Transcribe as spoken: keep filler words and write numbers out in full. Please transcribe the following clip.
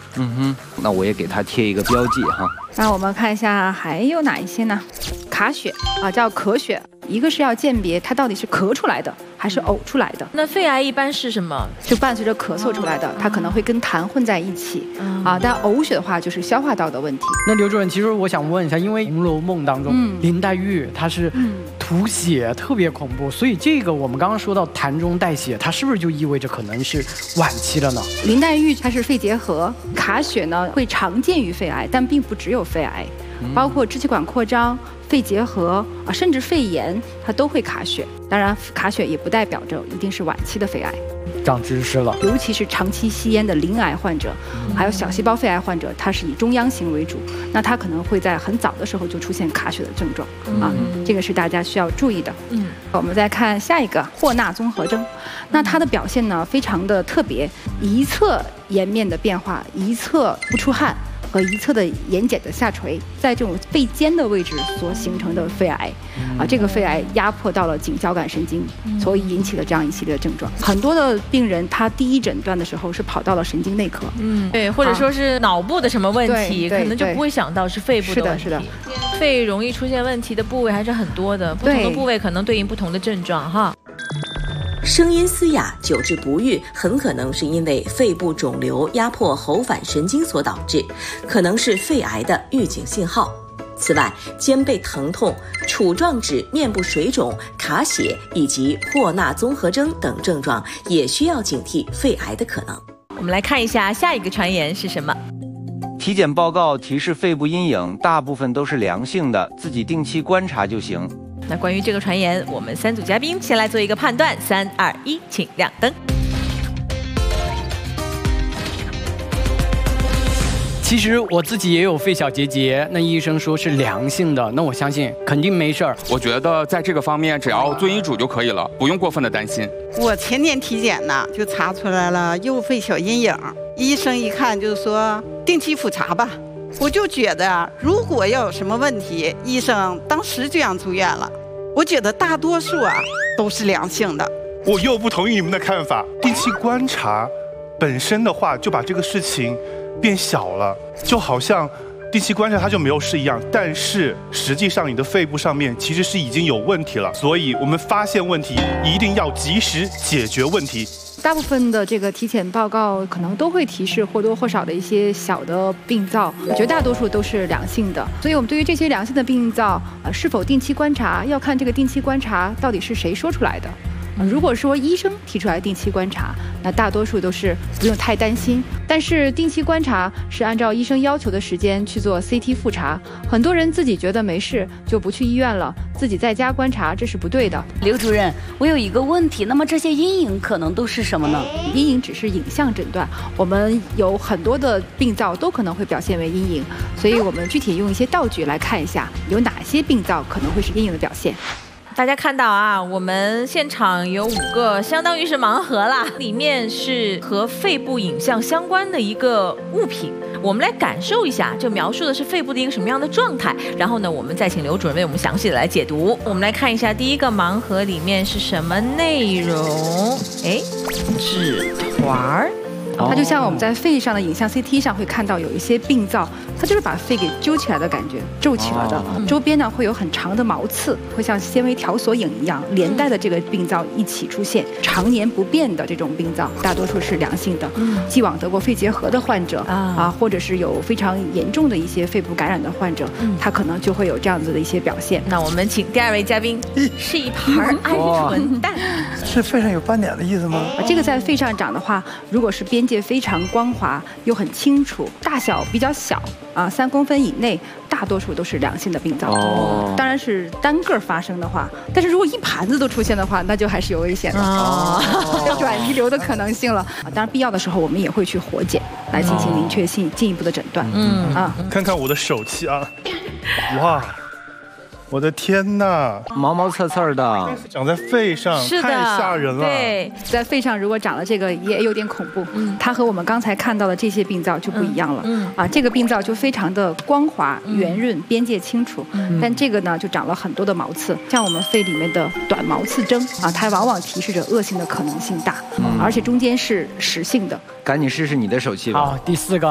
嗯哼，那我也给它贴一个标记哈。 那我们看一下还有哪一些呢？卡血啊，叫咳血，一个是要鉴别它到底是咳出来的还是呕出来的。 那肺癌一般是什么？ 就伴随着咳嗽出来的，它可能会跟痰混在一起啊。但呕血的话，就是消化道的问题。 那刘主任，其实我想问一下，因为《红楼梦》当中， 嗯、 林黛玉她是吐血特别恐怖，所以这个我们刚刚说到痰中带血，它是不是就意味着可能是晚期了呢？ 林黛玉它是肺结核，卡血呢会常见于肺癌，但并不只有肺癌，包括支气管扩张、肺结核啊，甚至肺炎，它都会卡血。当然，卡血也不代表着一定是晚期的肺癌。 长知识了。 尤其是长期吸烟的鳞癌患者，还有小细胞肺癌患者，它是以中央型为主，那它可能会在很早的时候就出现卡血的症状啊，这个是大家需要注意的。嗯，我们再看下一个霍纳综合征，那它的表现呢非常的特别，一侧颜面的变化，一侧不出汗。和一侧的眼睑的下垂，在这种肺尖的位置所形成的肺癌，啊，这个肺癌压迫到了颈交感神经，所以引起了这样一系列症状。很多的病人他第一诊断的时候是跑到了神经内科， 嗯，对，或者说是脑部的什么问题，可能就不会想到是肺部的问题。是的，是的。肺容易出现问题的部位还是很多的，不同的部位可能对应不同的症状哈。 声音嘶哑、久治不愈，很可能是因为肺部肿瘤压迫喉返神经所导致，可能是肺癌的预警信号。此外，肩背疼痛、杵状指面部水肿、卡血以及霍纳综合征等症状，也需要警惕肺癌的可能。 我们来看一下下一个传言是什么。 体检报告提示肺部阴影，大部分都是良性的，自己定期观察就行。 那关于这个传言，我们三组嘉宾先来做一个判断。三二一，请亮灯。 其实我自己也有肺小结节，那医生说是良性的，那我相信肯定没事儿。 我觉得在这个方面，只要遵医嘱就可以了，不用过分的担心。 我前年体检呢，就查出来了右肺小阴影，医生一看就说定期复查吧。我就觉得，如果要有什么问题，医生当时就让住院了。我觉得大多数啊都是良性的。 我又不同意你们的看法，定期观察本身的话，就把这个事情变小了，就好像定期观察它就没有事一样。但是实际上你的肺部上面其实是已经有问题了，所以我们发现问题一定要及时解决问题。 大部分的这个体检报告可能都会提示或多或少的一些小的病灶，绝大多数都是良性的。所以我们对于这些良性的病灶，呃，是否定期观察，要看这个定期观察到底是谁说出来的。如果说医生提出来定期观察，那大多数都是不用太担心。但是定期观察是按照医生要求的时间去做 C T 复查，很多人自己觉得没事就不去医院了，自己在家观察，这是不对的。 刘主任，我有一个问题，那么这些阴影可能都是什么呢？ 阴影只是影像诊断，我们有很多的病灶都可能会表现为阴影，所以我们具体用一些道具来看一下，有哪些病灶可能会是阴影的表现。 大家看到啊，我们现场有五个，相当于是盲盒啦，里面是和肺部影像相关的一个物品。我们来感受一下，这描述的是肺部的一个什么样的状态。然后呢，我们再请刘主任为我们详细的来解读。我们来看一下第一个盲盒里面是什么内容？哎，纸团儿。 它就像我们在肺上的影像 C T 上会看到有一些病灶，它就是把肺给揪起来的感觉，皱起了的。周边呢会有很长的毛刺，会像纤维条索影一样连带的这个病灶一起出现。常年不变的这种病灶，大多数是良性的。既往得过肺结核的患者啊，或者是有非常严重的一些肺部感染的患者，他可能就会有这样子的一些表现。 那我们请第二位嘉宾，是一盘鹌鹑蛋。 是肺上有斑点的意思吗？ 这个在肺上长的话，如果是边界非常光滑又很清楚，大小比较小啊，三公分以内，大多数都是良性的病灶。哦，当然是单个发生的话，但是如果一盘子都出现的话，那就还是有危险了，哦，有转移瘤的可能性了。当然，必要的时候我们也会去活检来进行明确性进一步的诊断。嗯啊，看看我的手气啊，哇！我的天哪， 毛毛刺刺的， 长在肺上，太吓人了。 对，在肺上如果长了这个也有点恐怖。嗯，它和我们刚才看到的这些病灶就不一样了。嗯，啊，这个病灶就非常的光滑、圆润、边界清楚。嗯，但这个呢就长了很多的毛刺，像我们肺里面的短毛刺征啊，它往往提示着恶性的可能性大，而且中间是实性的。 赶紧试试你的手气吧。 好，第四个。